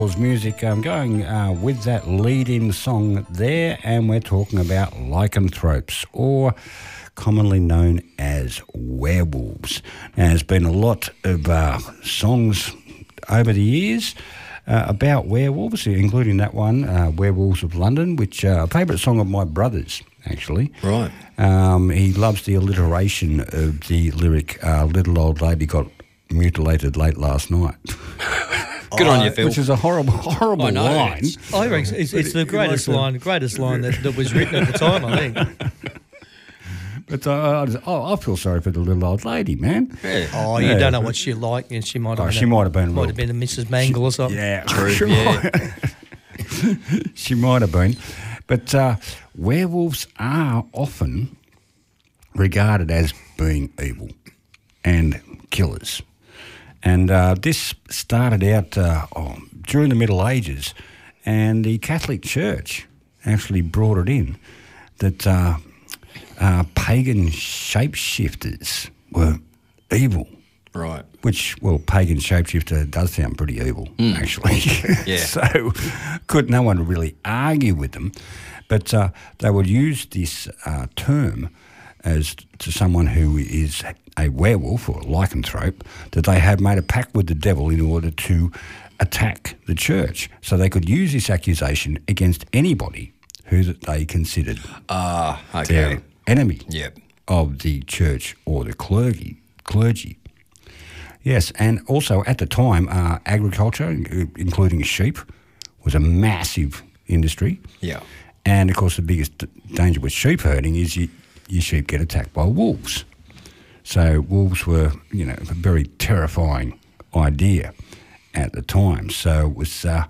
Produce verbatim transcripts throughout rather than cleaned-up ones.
Music um, going uh, with that lead-in song there, and we're talking about lycanthropes, or commonly known as werewolves. Now, there's been a lot of uh, songs over the years uh, about werewolves, including that one, uh, Werewolves of London, which uh, a favourite song of my brother's, actually. Right. Um, he loves the alliteration of the lyric, uh, little old lady got mutilated late last night. Good on you, Phil. Which is a horrible, horrible I know, line. it's- I reckon it's, it's the greatest line, greatest line that, that was written at the time, I think. But uh, I, just, oh, I feel sorry for the little old lady, man. Yeah. Oh, you Yeah. don't know what she like, and she might have Oh, been she a, might have been might real- have been a Missus Mangle or something. Yeah, True, she yeah. might- she might have been. But uh, werewolves are often regarded as being evil and killers. And uh, this started out uh, oh, during the Middle Ages, and the Catholic Church actually brought it in that uh, uh, pagan shapeshifters were evil. Right. Which, well, pagan shapeshifter does sound pretty evil, actually. Yeah. So could no one really argue with them. But uh, they would use this uh, term as to someone who is a werewolf or a lycanthrope, that they had made a pact with the devil in order to attack the church. So they could use this accusation against anybody who that they considered Ah, okay. their enemy Yep. of the church or the clergy. clergy. Yes, and also at the time, uh, agriculture, in- including sheep, was a massive industry. Yeah. And, of course, the biggest d- danger with sheep herding is you, your sheep get attacked by wolves. So wolves were, you know, a very terrifying idea at the time. So it was, uh,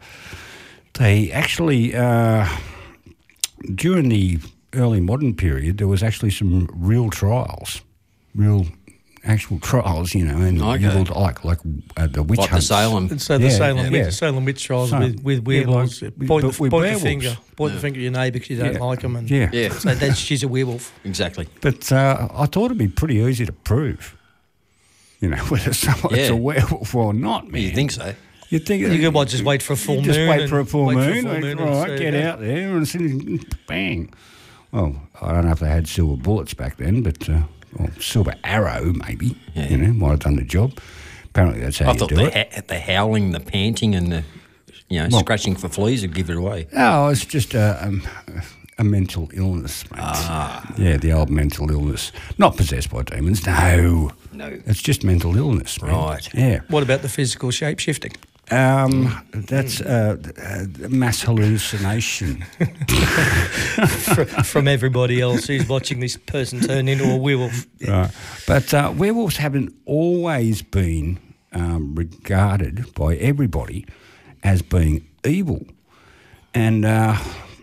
they actually, uh, during the early modern period, there was actually some real trials, real actual trials, you know, and Okay. you would like like uh, the witch Like the hunts. Salem. And so the Yeah, Salem, yeah. witch, Salem witch trials So, with, with yeah, werewolves. like- point but the, with point the werewolves. finger, point the finger at your neighbour because you don't Yeah. like them. And Yeah. Yeah. So that's, she's a werewolf. Exactly. But uh, I thought it'd be pretty easy to prove, you know, whether someone's Yeah. a werewolf or not, man. You think so? You'd think You could might just wait for a full you moon. just wait and for a full wait moon. For a full like, moon and right, see get that. out there and see, bang. Well, I don't know if they had silver bullets back then, but uh, or silver arrow maybe. Yeah. You know, might have done the job. Apparently, that's how I you thought do the, it. ha- the howling, the panting, and the you know Well- scratching for fleas would give it away. Oh, it's just a, um, a mental illness, mate. Ah. Yeah, the old mental illness. Not possessed by demons, no. No. It's just mental illness, man. Right. Yeah. What about the physical shape shifting? Um, that's uh, uh, mass hallucination. Fr- from everybody else who's watching this person turn into a werewolf. Right. But uh, werewolves haven't always been um, regarded by everybody as being evil. And uh,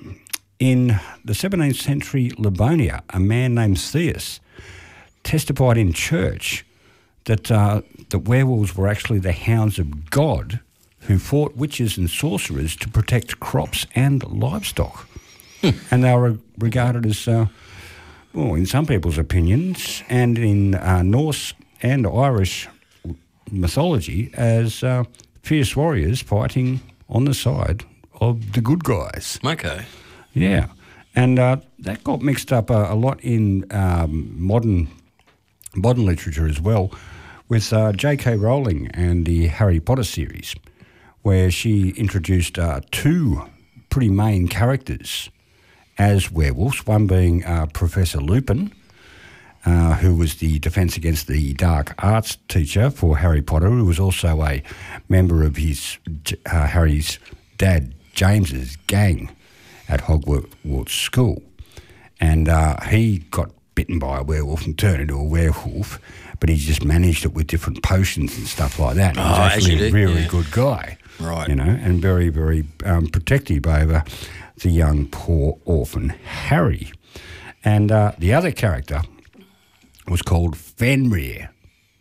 in the seventeenth century Livonia, a man named Theus testified in church that uh, the werewolves were actually the hounds of God who fought witches and sorcerers to protect crops and livestock. And they were regarded as, uh, well, in some people's opinions, and in uh, Norse and Irish mythology, as uh, fierce warriors fighting on the side of the good guys. Okay. Yeah, and uh, that got mixed up uh, a lot in um, modern modern literature as well, with uh, J K Rowling and the Harry Potter series, where she introduced uh, two pretty main characters as werewolves, one being uh, Professor Lupin, uh, who was the Defence Against the Dark Arts teacher for Harry Potter, who was also a member of his uh, Harry's dad, James's gang at Hogwarts School. And uh, he got bitten by a werewolf and turned into a werewolf, but he just managed it with different potions and stuff like that. He was Oh, actually actually a did, really yeah. good guy. Right. You know, and very, very um, protective over the young, poor orphan Harry. And uh, the other character was called Fenrir.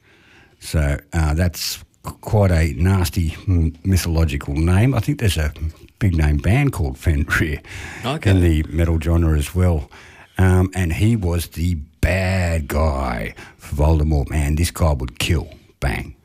So uh, that's quite a nasty m- mythological name. I think there's a big name band called Fenrir Okay. in the metal genre as well. Um, and he was the bad guy for Voldemort. Man, this guy would kill. Bang.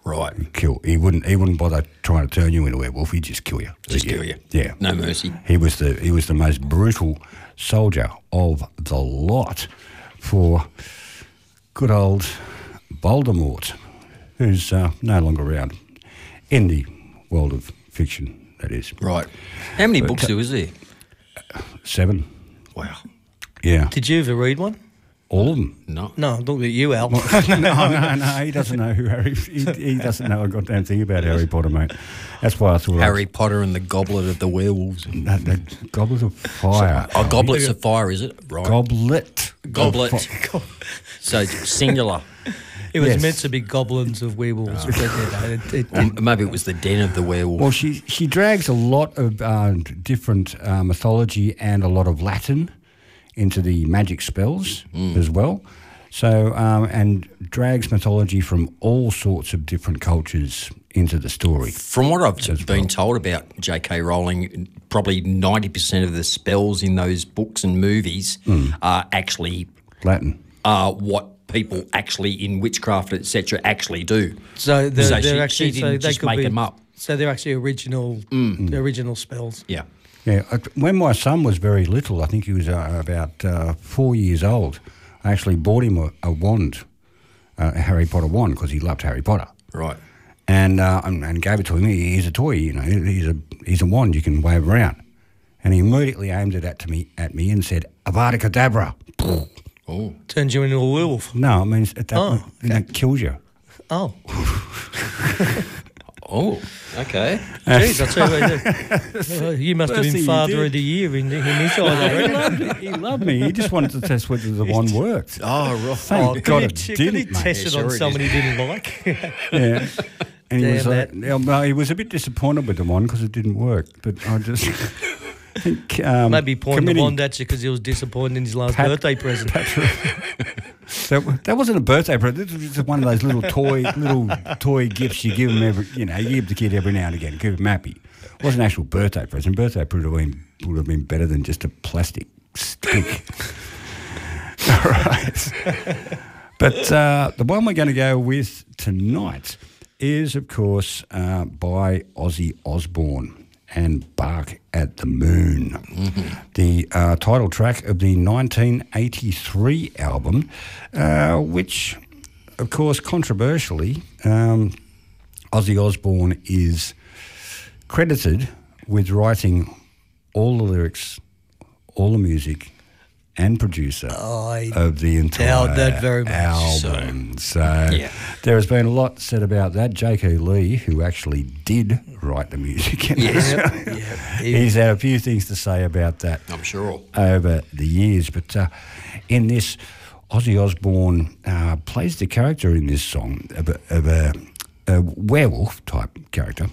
Right. He'd kill. He wouldn't. He wouldn't bother trying to turn you into a werewolf. He'd just kill you. Just Yeah. kill you. Yeah. No mercy. He was the he was the most brutal soldier of the lot for good old Voldemort, who's uh, no longer around in the world of fiction. That is Right. How many books there was there? seven. Wow. Yeah, Did you ever read one? all of them. No. No, look at you, Al. no, no, no. He doesn't know who Harry. He, he doesn't know a goddamn thing about Harry Potter, mate. That's why I thought Harry Potter and the Goblet of the Werewolves. I, the, the Goblet of Fire. Oh, Goblets of Fire, is it? Right. Goblet. Goblet. of Fi- So singular. It was Yes. meant to be goblins of werewolves. but, you know, it, it, Or maybe it was the Den of the Werewolf. Well, she she drags a lot of uh, different uh, mythology and a lot of Latin into the magic spells as well. So um, and drags mythology from all sorts of different cultures into the story. From what I've As been well. told about J K. Rowling, probably ninety percent of the spells in those books and movies are actually Latin. uh, what people actually in witchcraft, et cetera, actually do. so they're, So they're she- actually she so didn't they just could make be, them up. So they're actually original, the original spells. Yeah. Yeah, uh, when my son was very little, I think he was uh, about uh, four years old, I actually bought him a, a wand, uh, a Harry Potter wand, because he loved Harry Potter. Right. And, uh, and and gave it to him. He- He's a toy, you know. He's a he's a wand you can wave around. And he immediately aimed it at to me at me and said, "Avada Kedavra." Oh. Turns you into a werewolf. No, it means that, Oh, that kills you. Oh, Oh. Okay. jeez, I tell you what, you, do. you must have First thing been you Father did. of the Year in, in his eyes, I He reckon. loved me. He loved me. He just wanted to test whether the wand worked. Oh, right. Thank Oh, God could it he, could he didn't, mate. test it Yeah, on sure it someone is. he didn't like? Yeah. And he Damn was, uh, that. yeah, well, he was a bit disappointed with the wand because it didn't work. But I just think um, Maybe pointing the committing- wand at you because he was disappointed in his last Pat- birthday present. That, that wasn't a birthday present. This was just one of those little toy, little toy gifts you give them every, you know, you give the kid every now and again. Keep him happy. It wasn't an actual birthday present. Birthday would have been would have been better than just a plastic stick. All right. But uh, the one we're going to go with tonight is, of course, uh, by Ozzy Osbourne and Bark at the Moon, mm-hmm. the uh, title track of the nineteen eighty-three album, uh, which, of course, controversially, um, Ozzy Osbourne is credited with writing all the lyrics, all the music, and producer I of the entire doubt that very much. album. So, Yeah. there has been a lot said about that. J K. Lee, who actually did write the music, in this, Yep, yep. He- he's had a few things to say about that I'm sure. over the years. But uh, in this, Ozzy Osbourne uh, plays the character in this song of a, of a, a werewolf type character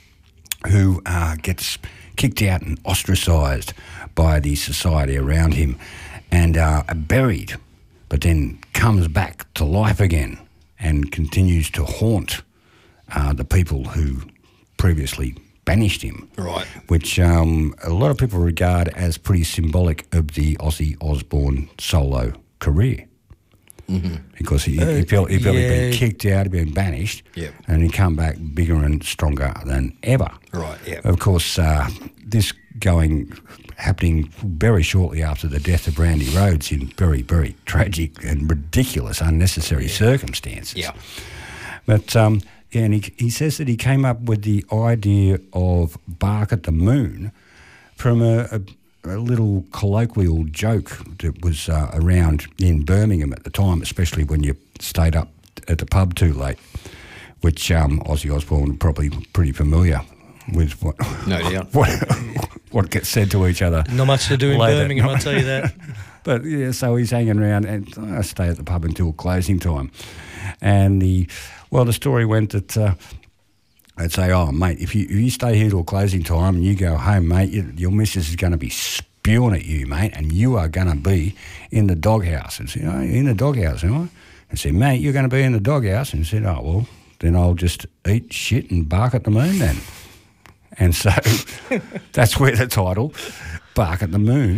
who uh, gets kicked out and ostracised by the society around him and uh, buried, but then comes back to life again and continues to haunt uh, the people who previously banished him. Right. Which um, a lot of people regard as pretty symbolic of the Ozzy Osbourne solo career. Mm-hmm. Because he, he felt, he felt he'd been yeah. kicked out, he'd been banished, Yep. and he come back bigger and stronger than ever. Right, yeah. Of course, uh, this going happening very shortly after the death of Randy Rhoads in very, very tragic and ridiculous, unnecessary circumstances. Yeah. But um, yeah, and he, he says that he came up with the idea of Bark at the Moon from a, a, a little colloquial joke that was uh, around in Birmingham at the time, especially when you stayed up at the pub too late, which um, Ozzy Osbourne was probably pretty familiar with what, No doubt. what, what gets said to each other. Not much to do in Later. Birmingham, I'll tell you that. But yeah, so he's hanging around and I stay at the pub until closing time. And the well, the story went that uh, they'd say, "Oh, mate, if you if you stay here till closing time and you go home, mate, you, your missus is going to be spewing at you, mate, and you are going to be in the doghouse." And said, "Oh, in the doghouse, am I?" And said, "Mate, you're going to be in the doghouse." And said, "Oh, well, then I'll just eat shit and bark at the moon then." And so that's where the title "Bark at the Moon"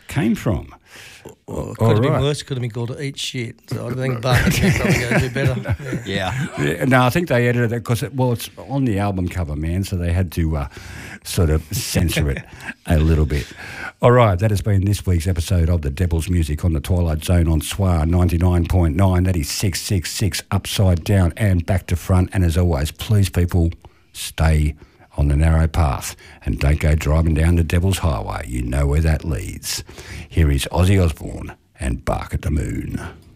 came from. Well, it could have been right. worse. It could have been called Eat Shit. So I think Barker can probably go do better. Yeah. yeah. yeah. No, I think they edited it because, it, well, it's on the album cover, man, so they had to uh, sort of censor it a little bit. All right, that has been this week's episode of The Devil's Music on the Twilight Zone on S W R ninety-nine point nine. That is six six six upside down and back to front. And as always, please, people, stay on the narrow path and don't go driving down the Devil's Highway. You know where that leads. Here is Ozzy Osbourne and Bark at the Moon.